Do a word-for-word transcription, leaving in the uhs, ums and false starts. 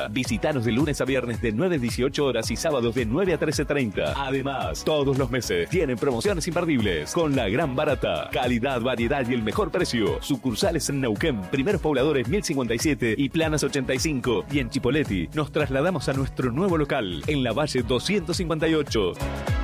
Barata. Visítanos de lunes a viernes de nueve a dieciocho horas y sábados de nueve a trece treinta. Además, todos los meses tienen promociones imperdibles con La Gran Barata. Calidad, variedad y el mejor precio. Sucursales en Neuquén, Primeros Pobladores mil cincuenta y siete y Planas ochenta y cinco. Y en Chipoleti nos trasladamos a nuestro nuevo local en la Valle doscientos cincuenta y ocho.